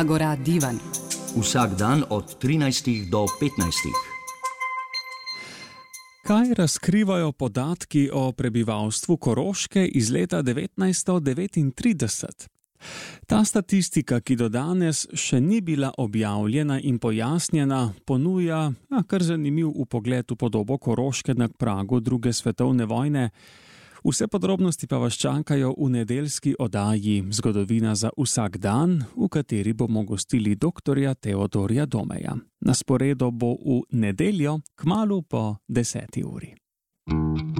Agora Divan. Vsak dan od 13 do 15. Kaj razkrivajo podatki o prebivalstvu Koroške iz leta 1939? Ta statistika, ki do danes še ni bila objavljena in pojasnjena, ponuja kar zanimiv vpogled v podobo Koroške na pragu druge svetovne vojne. Vse podrobnosti pa vas čakajo v nedeljski oddaji Zgodovina za vsak dan, v kateri bomo gostili doktorja Teodorja Domeja. Na sporedu bo v nedeljo, kmalu po 10. uri.